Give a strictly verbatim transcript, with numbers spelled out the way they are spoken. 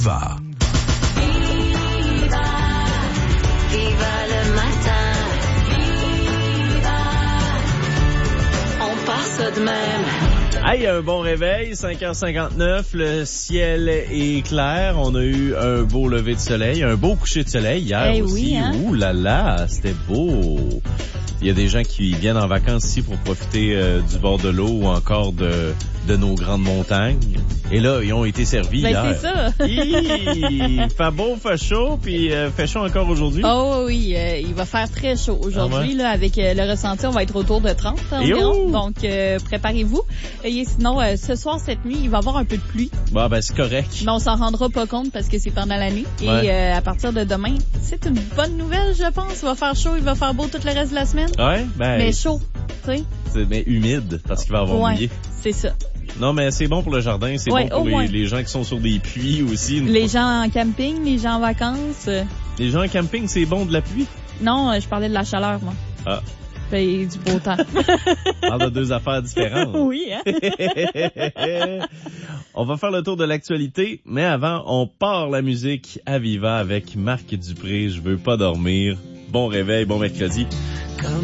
Va. Viva, viva le matin. Viva, on part ça de même. Hey, un bon réveil, cinq heures cinquante-neuf, le ciel est clair, on a eu un beau lever de soleil, un beau coucher de soleil hier Eh aussi. oui, hein? Ouh là là, c'était beau. Il y a des gens qui viennent en vacances ici pour profiter euh, du bord de l'eau ou encore de, de nos grandes montagnes. Et là, ils ont été servis Ben, hier. c'est ça. Hi, fait beau, fait chaud, puis euh, fait chaud encore aujourd'hui. Oh oui, euh, il va faire très chaud aujourd'hui. Ah ouais? Là, avec euh, le ressenti, on va être autour de trente Et environ. oh! Donc, euh, préparez-vous. Et sinon, euh, ce soir, cette nuit, il va y avoir un peu de pluie. Bah ben c'est correct. Mais on s'en rendra pas compte parce que c'est pendant l'année. Ouais. Et euh, à partir de demain, c'est une bonne nouvelle, je pense. Il va faire chaud, il va faire beau tout le reste de la semaine. Ouais, ben Mais chaud, tu sais. c'est mais humide parce qu'il va avoir Ouais, mouillé. c'est ça. Non, mais c'est bon pour le jardin, c'est Ouais, bon pour au les, moins. les gens qui sont sur des puits aussi. Une Les fois- gens en camping, les gens en vacances. euh, Les gens en camping, c'est bon de la pluie? Non, euh, je parlais de la chaleur, moi. Ah, Et du beau temps. on parle de deux affaires différentes. Oui, hein? On va faire le tour de l'actualité, mais avant, on part la musique à Viva avec Marc Dupré. Je veux pas dormir. Bon réveil, bon mercredi.